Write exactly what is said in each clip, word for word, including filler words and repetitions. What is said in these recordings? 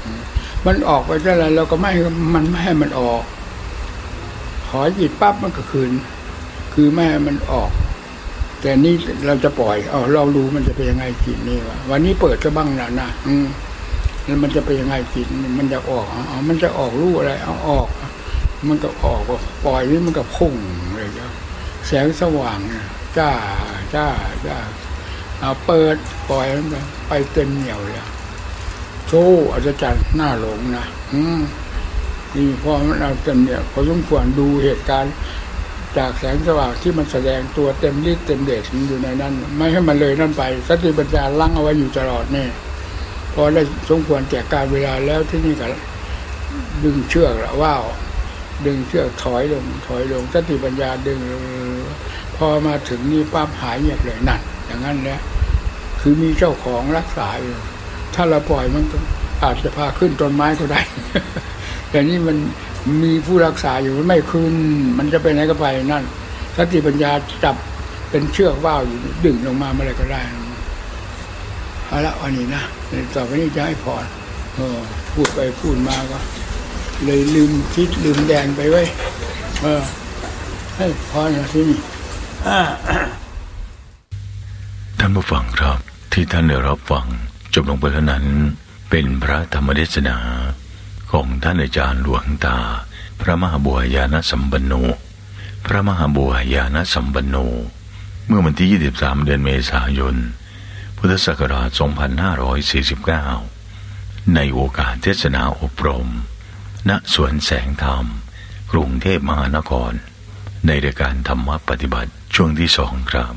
มันออกไปเท่าไรเราก็ไม่มันไม่ให้มันออกถอยจิตปั๊บมันก็คืนคือไม่ให้มันออกแต่นี่เราจะปล่อยเอาเรารู้มันจะเป็นยังไงจิตนี่วะวันนี้เปิดจะบ้างนะนะอืมแล้วมันจะเป็นยังไงจิตมันจะออกเอามันจะออกรู้อะไรเอาออกมันก็ออกปล่อยนี่มันก็พุ่งเลยจ้ะแสงสว่างจ้าจ้าจ้าเอาเปิดปล่อยมันไปเต็มเหนียวเลยโชว์อาจารย์หน้าหลงนะอืมนี่พอมันเอาเต็มเนี่ยพอสมควรดูเหตุการณ์จากแสงสว่างที่มันแสดงตัวเต็มฤทธิ์เต็มเดชอยู่ในนั้นไม่ให้มันเลยนั่นไปสติปัญญาลั่งเอาไว้อยู่ตลอดนี่พอได้สมควรแก่การเวลาแล้วที่นี่ก็ดึงเชือกละว่าวดึงเชือกถอยลงถอยลงสติปัญญาดึงพอมาถึงนี่ปั๊บหายเงียบเลยนั่นอย่างนั้นแหละคือมีเจ้าของรักษาอยู่ถ้าเราปล่อยมันอาจจะพาขึ้นต้นไม้ก็ได้แต่นี่มันมีผู้รักษาอยู่มันไม่ขึ้นมันจะไปไหนก็ไปนั่นสติปัญญาจับเป็นเชือกว่าวอยู่ดึงลงมาเมื่อไรก็ได้เอาละวันนี้นะต่อไปนี้จะให้พรเออพูดไปพูดมาก็เลยลืมคิดลืมแดนไปไว้เออให้พรนะที่นี่ท่านผู้ฟังครับที่ท่านได้รับฟังจบลงไปแล้วนั้นเป็นพระธรรมเทศนาของท่านอาจารย์หลวงตาพระมหาบัวญาณสัมปันโนพระมหาบัวญาณสัมปันโนเมื่อวันที่ยี่สิบสามเดือนเมษายนพุทธศักราชสองพันห้าร้อยสี่สิบเก้าในโอกาสเทศนาอบรมณสวนแสงธรรมกรุงเทพมหานครในรายการธรรมปฏิบัติช่วงที่สองครับ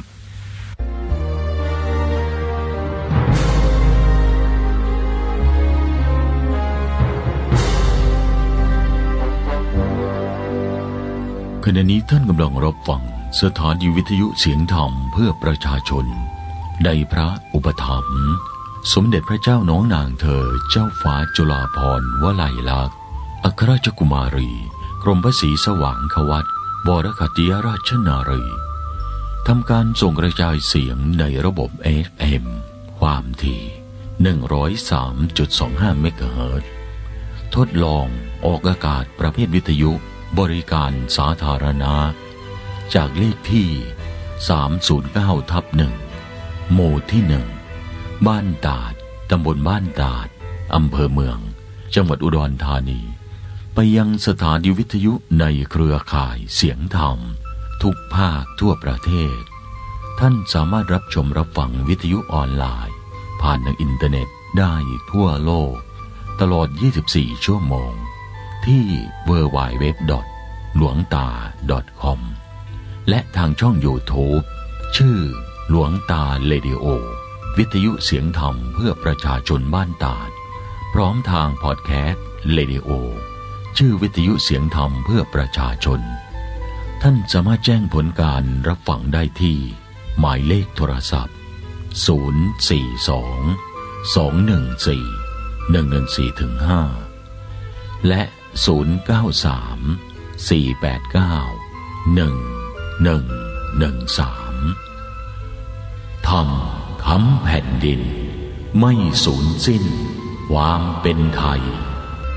ขณะนี้ท่านกำลังรับฟังสถานีวิทยุเสียงธรรมเพื่อประชาชนในพระอุปถัมภ์สมเด็จพระเจ้าน้องนางเธอเจ้าฟ้าจุฬาภรณ์วลัยลักษณ์อัครราชกุมารีกรมพระศรีสว่างควัตรวรคัตติยราชนารีทำการส่งกระจายเสียงในระบบ เอฟ เอ็ม ความถี่ หนึ่งร้อยสามจุดสองห้า เมกะเฮิรตซ์ทดลองออกอากาศประเภทวิทยุบริการสาธารณะจากเลขที่ สามศูนย์เก้าทับหนึ่ง หมู่ที่หนึ่งบ้านตาดตำบลบ้านตาดอำเภอเมืองจังหวัดอุดรธานีไปยังสถานีวิทยุในเครือข่ายเสียงธรรมทุกภาคทั่วประเทศท่านสามารถรับชมรับฟังวิทยุออนไลน์ผ่านทางอินเทอร์เน็ตได้ทั่วโลกตลอดยี่สิบสี่ชั่วโมงที่ ดับเบิลยู ดับเบิลยู ดับเบิลยู ดอท หลวงตา ดอท คอม และทางช่อง YouTube ชื่อหลวงตาเรดิโอวิทยุเสียงธรรมเพื่อประชาชนบ้านตาดพร้อมทางพอดแคสต์เรดิโอชื่อวิทยุเสียงธรรมเพื่อประชาชนท่านสามารถแจ้งผลการรับฟังได้ที่หมายเลขโทรศัพท์ศูนย์ สี่ สอง สอง หนึ่ง สี่ หนึ่ง หนึ่ง สี่ ถึง ห้าและศูนย์ เก้า สาม สี่ แปด เก้า หนึ่ง หนึ่ง หนึ่ง สามธรรมค้ำแผ่นดินไม่สูญสิ้นความเป็นไทย